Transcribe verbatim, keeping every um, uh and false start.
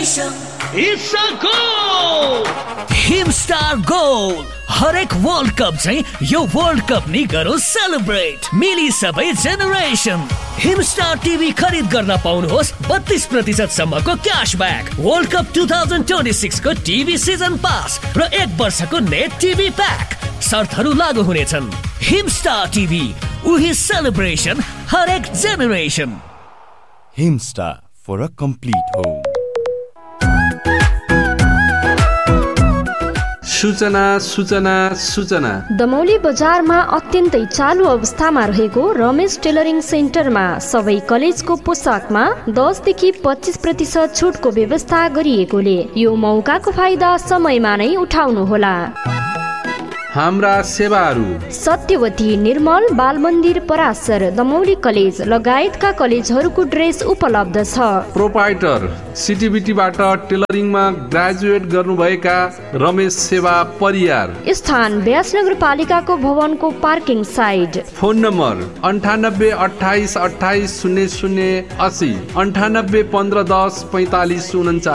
It's a goal! Himstar goal हरेक world cup चाहिँ यो वर्ल्ड कप नि गरौँ सेलिब्रेट मिली सबै जेनेरेसन हिमस्टार टिभी खरिद गर्न पाउनुहोस् बत्तीस प्रतिशत सम्मको cashback world cup two thousand twenty six को टिभी सिजन पास र एक वर्षको नेट टिभी प्याक शर्तहरू लागू हुनेछन् हिमस्टार टिभी उही सेलिब्रेसन हरेक generation Himstar for a complete home. सूचना सूचना सूचना दमौली बजारमा अत्यन्तै चालु अवस्थामा रहेको रमेश टेलरिङ सेन्टरमा सबै कलेजको पोसाकमा दस देखि पच्चीस प्रतिशत छुटको व्यवस्था गरिएकोले यो मौकाको फाइदा समयमा नै उठाउनुहोला। हाम्रा सेवाहरू सत्यवती निर्मल बाल मन्दिर पराशर दमौली कलेज लगायतका कलेजहरूको ड्रेस उपलब्ध छ। प्रोपाइटर सिटिबिटीबाट टेलरिङमा ग्रेजुएट गर्नुभएका रमेश सेवा परियार। स्थान ब्यास नगरपालिकाको भवनको पार्किङ साइड। फोन नम्बर अन्ठानब्बे अठाइस अठाइस शून्य शून्य असी अन्ठानब्बे पन्ध्र दस पैँतालिस उन्चालिस।